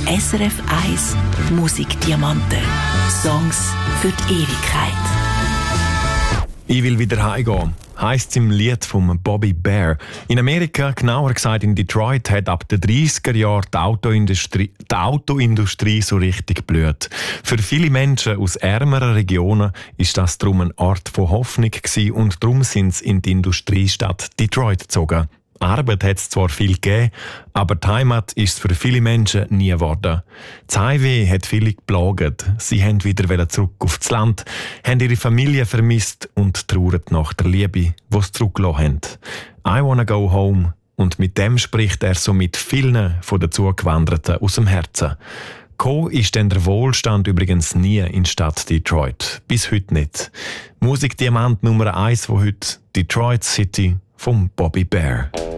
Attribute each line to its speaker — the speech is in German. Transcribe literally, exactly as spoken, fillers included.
Speaker 1: S R F eins Musikdiamanten. Songs für die Ewigkeit.
Speaker 2: Ich will wieder heimgehen, heisst es im Lied von Bobby Bare. In Amerika, genauer gesagt in Detroit, hat ab den dreissiger Jahren die Autoindustrie, die Autoindustrie so richtig geblüht. Für viele Menschen aus ärmeren Regionen ist das darum ein Ort von Hoffnung gewesen und darum sind sie in die Industriestadt Detroit gezogen. Arbeit hat es zwar viel gegeben, aber die Heimat ist es für viele Menschen nie geworden. Das Heimweh hat viele geplagt. Sie wollten wieder zurück aufs Land, haben ihre Familie vermisst und trauern nach der Liebe, die sie zurückgelassen haben. I wanna go home. Und mit dem spricht er so mit vielen von den Zugewanderten aus dem Herzen. Gekommen ist denn der Wohlstand übrigens nie in die Stadt Detroit. Bis heute nicht. Musikdiamant Nummer eins von heute, Detroit City von Bobby Bare.